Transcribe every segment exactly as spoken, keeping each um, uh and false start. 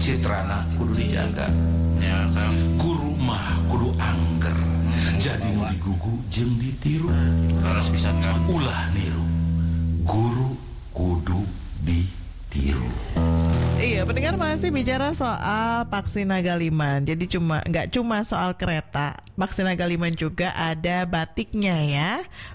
citrana kudu dijaga. Ya, Kang. Guru mah kudu angger. Hmm. Jadi nu digugu jeung ditiru. Laras pisan, Kang. Ulah niru. Guru kudu ditiru. Iya, pendengar masih bicara soal Paksi Nagaliman. Jadi cuma nggak cuma soal kereta, Paksi Nagaliman juga ada batiknya ya.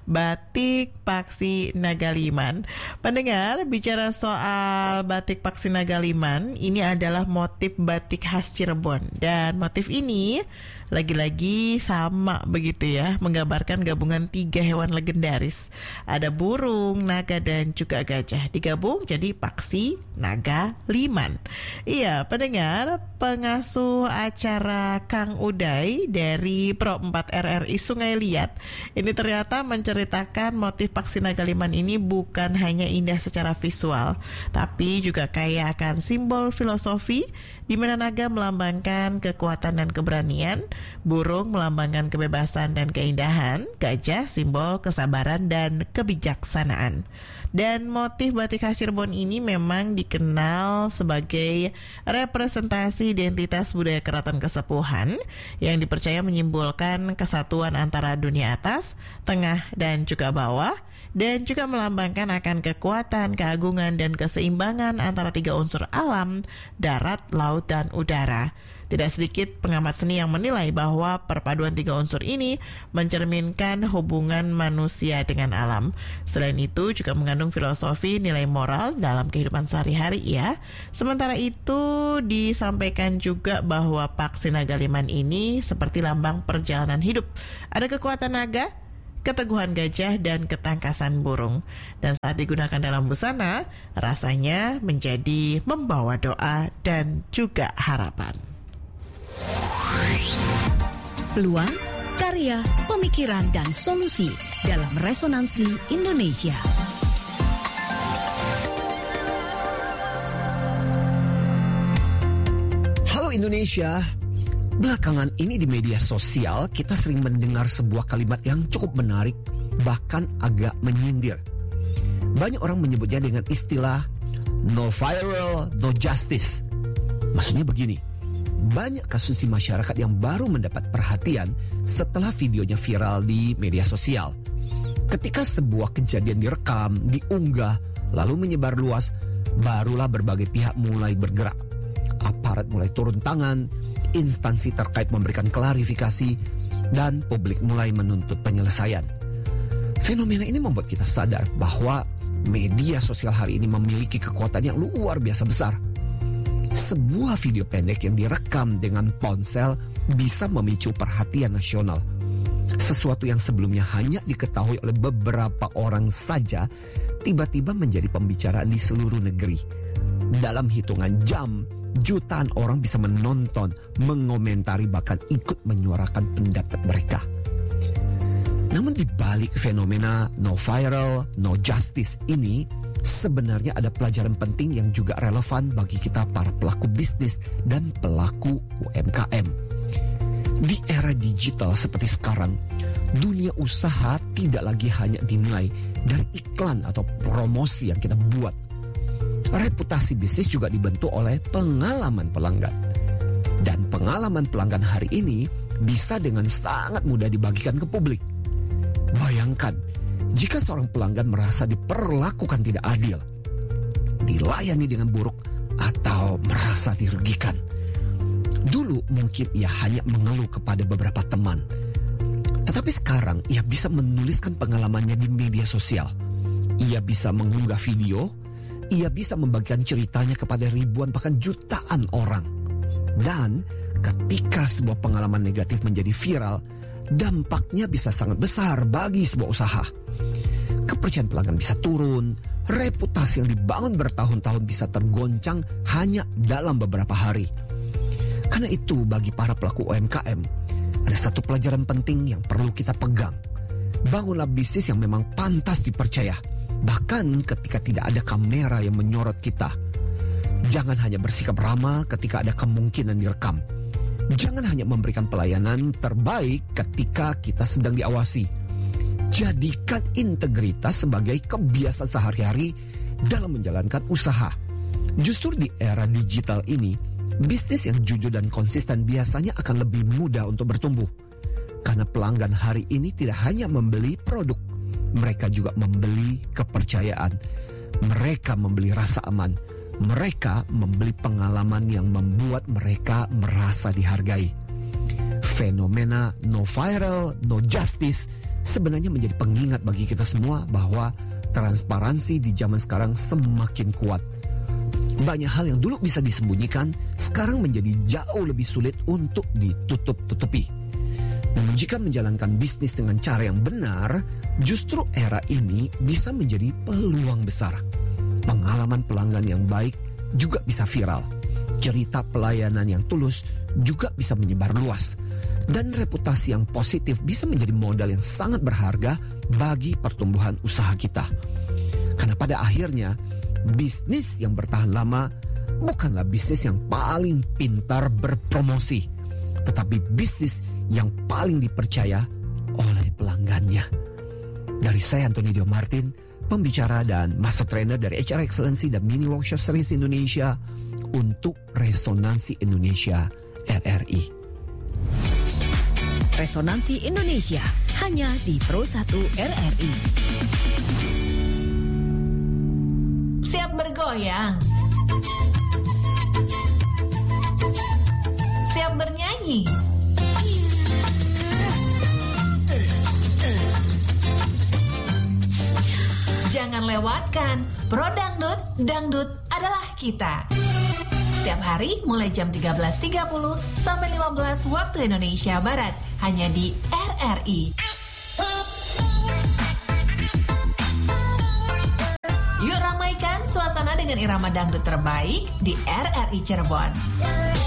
Batik Paksi Nagaliman. Pendengar, bicara soal batik Paksi Nagaliman, ini adalah motif batik khas Cirebon. Dan motif ini lagi-lagi sama begitu ya, menggambarkan gabungan tiga hewan legendaris. Ada burung, naga, dan juga gajah. Digabung jadi Paksi Nagaliman. Iya, pendengar, pengasuh acara Kang Uday dari Pro empat R R I Sungai Liat ini ternyata menceritakan motif Paksi Nagaliman ini bukan hanya indah secara visual, tapi juga kaya akan simbol filosofi, di mana naga melambangkan kekuatan dan keberanian, burung melambangkan kebebasan dan keindahan, gajah simbol kesabaran dan kebijaksanaan. Dan motif batik khas Cirebon ini memang dikenal sebagai representasi identitas budaya Keraton Kesepuhan yang dipercaya menyimbolkan kesatuan antara dunia atas, tengah, dan juga bawah, dan juga melambangkan akan kekuatan, keagungan, dan keseimbangan antara tiga unsur alam, darat, laut, dan udara. Tidak sedikit pengamat seni yang menilai bahwa perpaduan tiga unsur ini mencerminkan hubungan manusia dengan alam. Selain itu juga mengandung filosofi nilai moral dalam kehidupan sehari-hari ya. Sementara itu disampaikan juga bahwa Paksi Nagaliman ini seperti lambang perjalanan hidup. Ada kekuatan naga, keteguhan gajah, dan ketangkasan burung. Dan saat digunakan dalam busana, rasanya menjadi membawa doa dan juga harapan. Peluang, karya, pemikiran, dan solusi dalam Resonansi Indonesia. Halo Indonesia. Belakangan ini di media sosial kita sering mendengar sebuah kalimat yang cukup menarik, bahkan agak menyindir. Banyak orang menyebutnya dengan istilah no viral, no justice. Maksudnya begini, banyak kasus di masyarakat yang baru mendapat perhatian setelah videonya viral di media sosial. Ketika sebuah kejadian direkam, diunggah, lalu menyebar luas, barulah berbagai pihak mulai bergerak. Aparat mulai turun tangan, instansi terkait memberikan klarifikasi, dan publik mulai menuntut penyelesaian. Fenomena ini membuat kita sadar bahwa media sosial hari ini memiliki kekuatan yang luar biasa besar. Sebuah video pendek yang direkam dengan ponsel bisa memicu perhatian nasional. Sesuatu yang sebelumnya hanya diketahui oleh beberapa orang saja, tiba-tiba menjadi pembicaraan di seluruh negeri. Dalam hitungan jam, jutaan orang bisa menonton, mengomentari, bahkan ikut menyuarakan pendapat mereka. Namun di balik fenomena no viral, no justice ini, sebenarnya ada pelajaran penting yang juga relevan bagi kita para pelaku bisnis dan pelaku U M K M. Di era digital seperti sekarang, dunia usaha tidak lagi hanya dinilai dari iklan atau promosi yang kita buat. Reputasi bisnis juga dibentuk oleh pengalaman pelanggan. Dan pengalaman pelanggan hari ini bisa dengan sangat mudah dibagikan ke publik. Bayangkan, jika seorang pelanggan merasa diperlakukan tidak adil, dilayani dengan buruk, atau merasa dirugikan. Dulu mungkin ia hanya mengeluh kepada beberapa teman. Tetapi sekarang ia bisa menuliskan pengalamannya di media sosial. Ia bisa mengunggah video, ia bisa membagikan ceritanya kepada ribuan bahkan jutaan orang. Dan ketika sebuah pengalaman negatif menjadi viral, dampaknya bisa sangat besar bagi sebuah usaha. Kepercayaan pelanggan bisa turun, reputasi yang dibangun bertahun-tahun bisa tergoncang hanya dalam beberapa hari. Karena itu bagi para pelaku U M K M, ada satu pelajaran penting yang perlu kita pegang. Bangunlah bisnis yang memang pantas dipercaya, bahkan ketika tidak ada kamera yang menyorot kita. Jangan hanya bersikap ramah ketika ada kemungkinan direkam. Jangan hanya memberikan pelayanan terbaik ketika kita sedang diawasi. Jadikan integritas sebagai kebiasaan sehari-hari dalam menjalankan usaha. Justru di era digital ini, Bisnis yang jujur dan konsisten biasanya akan lebih mudah untuk bertumbuh. Karena pelanggan hari ini tidak hanya membeli produk, mereka juga membeli kepercayaan. Mereka membeli rasa aman. Mereka membeli pengalaman yang membuat mereka merasa dihargai. Fenomena no viral, no justice sebenarnya menjadi pengingat bagi kita semua bahwa transparansi di zaman sekarang semakin kuat. Banyak hal yang dulu bisa disembunyikan, sekarang menjadi jauh lebih sulit untuk ditutup-tutupi. Namun jika menjalankan bisnis dengan cara yang benar, justru era ini bisa menjadi peluang besar. Pengalaman pelanggan yang baik juga bisa viral. Cerita pelayanan yang tulus juga bisa menyebar luas. Dan reputasi yang positif bisa menjadi modal yang sangat berharga bagi pertumbuhan usaha kita. Karena pada akhirnya, bisnis yang bertahan lama bukanlah bisnis yang paling pintar berpromosi, tetapi bisnis yang paling dipercaya oleh pelanggannya. Dari saya Anthony Dio Martin, pembicara dan master trainer dari H R Excellency dan Mini Workshop Series Indonesia untuk Resonansi Indonesia R R I. Resonansi Indonesia hanya di Pro satu R R I. Siap bergoyang? Siap bernyanyi? Jangan lewatkan Pro Dangdut, Dangdut adalah kita. Setiap hari mulai jam tiga belas tiga puluh sampai lima belas waktu Indonesia Barat hanya di R R I. Yuk ramaikan suasana dengan irama dangdut terbaik di R R I Cirebon.